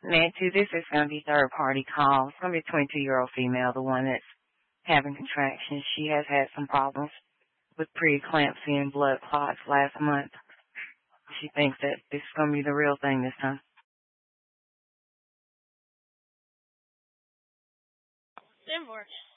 Nancy, this is going to be third-party call. It's going to be a 22-year-old female, the one that's having contractions. She has had some problems with preeclampsia and blood clots last month. She thinks that this is going to be the real thing this time. Divorce.